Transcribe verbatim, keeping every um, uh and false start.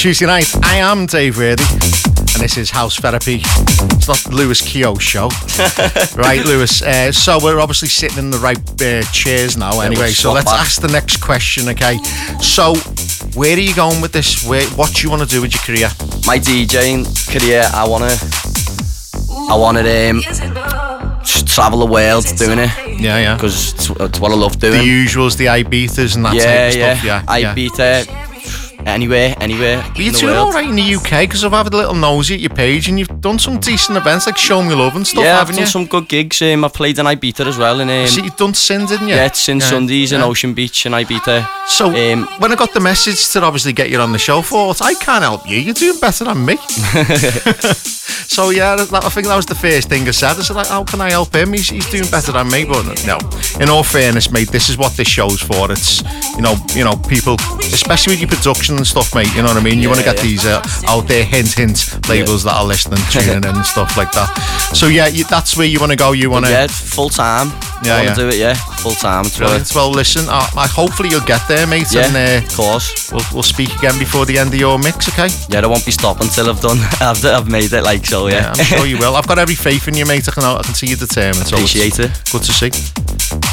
Tuesday night. I am Dave Worthy, and this is House Therapy. It's not the Lewis Keogh show, right, Lewis? Uh, so we're obviously sitting in the right uh, chairs now. Yeah, anyway, we'll so let's back. ask the next question. Okay, so where are you going with this? Where, what do you want to do with your career? My DJing career, I wanna, I wanna um, just travel the world doing it. Yeah, yeah. Because it's, it's what I love doing. The usuals, the Ibithas and that yeah, type of yeah. stuff. Yeah, I yeah. beat it anywhere, anywhere. But you're in the doing world. all right in the U K because I've had a little nosy at your page and you've done some decent events like Show Me Love and stuff, Yeah, I've haven't done you? some good gigs. Um, I've played in Ibiza as well. And, um, See, you've done Sin, didn't you? yeah, it's Sin Yeah, Sundays in yeah. Ocean Beach in Ibiza. So, Um, when I got the message to obviously get you on the show, I thought, I can't help you, you're doing better than me. So, yeah, that, I think that was the first thing I said. I said, like, how can I help him? He's, he's doing better than me. But no, in all fairness, mate, this is what this show's for. It's, you know, you know, people, especially with your production and stuff, mate, you know what I mean? You Yeah, want to get yeah. these uh, out there, hint, hint, labels that are listening, tuning in and stuff like that. So, yeah, you, that's where you want to go. You want to... yeah, full time. Yeah, I want yeah. to do it, yeah. Full time. It's Brilliant. what- Well, listen, I, I, hopefully you'll get there, mate, Yeah, and uh, of course. we'll, we'll speak again before the end of your mix, okay? Yeah, I won't be stopping until I've done. I've, I've made it, like, so, yeah. I'm sure you will. I've got every faith in you, mate. I can, I can see you're determined. So it's Appreciate it. good to see.